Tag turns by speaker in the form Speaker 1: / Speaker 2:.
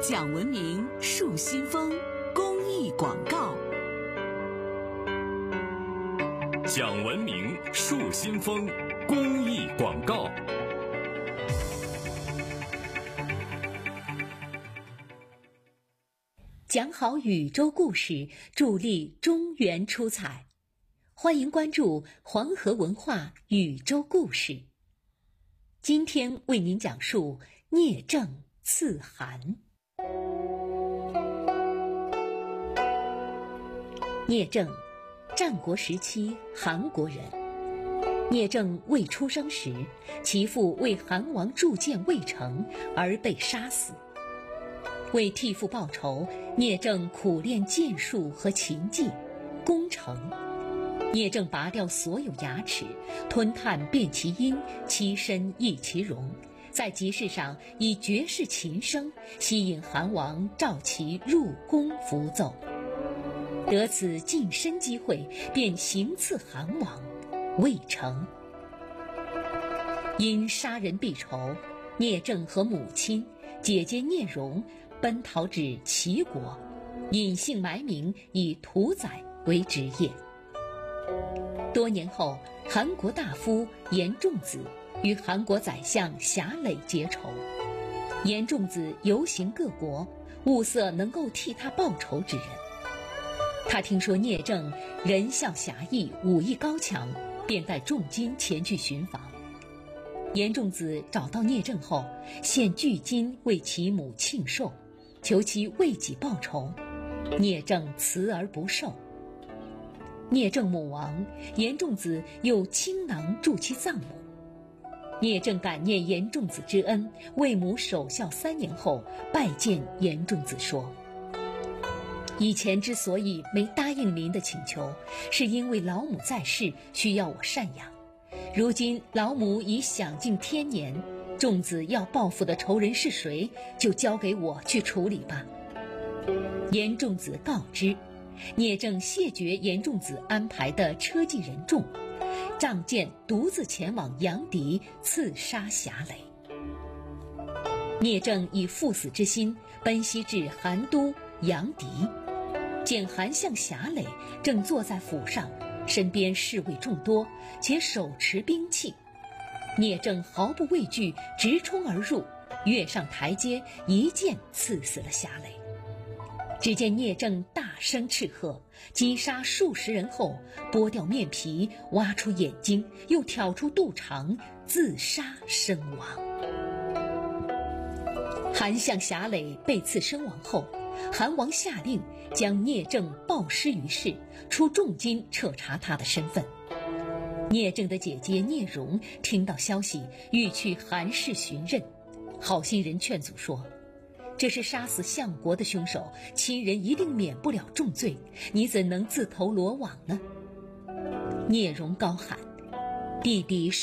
Speaker 1: 讲文明树新风公益广告。
Speaker 2: 讲文明树新风公益广告。
Speaker 3: 讲好宇宙故事，助力中原出彩。欢迎关注黄河文化宇宙故事。今天为您讲述聂政刺韩。聂政，战国时期韩国人。聂政未出生时，其父为韩王铸剑未成而被杀死。为替父报仇，聂政苦练剑术和琴技，功成。聂政拔掉所有牙齿，吞炭辨其音，其身异其容，在集市上以绝世琴声吸引韩王召其入宫服奏。得此晋升机会，便行刺韩王，未成。因杀人避仇，聂政和母亲、姐姐聂荣奔逃至齐国，隐姓埋名，以屠宰为职业。多年后，韩国大夫严仲子与韩国宰相侠累结仇。严仲子游行各国，物色能够替他报仇之人。他听说聂政仁孝侠义，武艺高强，便带重金前去寻访。严仲子找到聂政后，献巨金为其母庆寿，求其为己报仇。聂政辞而不受。聂政母亡，严仲子又倾囊助其葬母。聂政感念严仲子之恩，为母守孝3年后，拜见严仲子说：以前之所以没答应您的请求，是因为老母在世，需要我赡养。如今老母已享尽天年，仲子要报复的仇人是谁，就交给我去处理吧。严仲子告知，聂政谢绝严仲子安排的车骑人众，仗剑独自前往阳翟刺杀侠累。聂政以赴死之心奔袭至韩都阳翟，见韩相侠累正坐在府上，身边侍卫众多，且手持兵器。聂政毫不畏惧，直冲而入，跃上台阶，一剑刺死了侠累。只见聂政大声斥喝，击杀数十人后，剥掉面皮，挖出眼睛，又挑出肚肠，自杀身亡。韩相侠累被刺身亡后，韩王下令将聂政暴尸于市，出重金彻查他的身份。聂政的姐姐聂荣听到消息，欲去韩氏寻认。好心人劝阻说：这是杀死相国的凶手，亲人一定免不了重罪，你怎能自投罗网呢？聂荣高喊：弟弟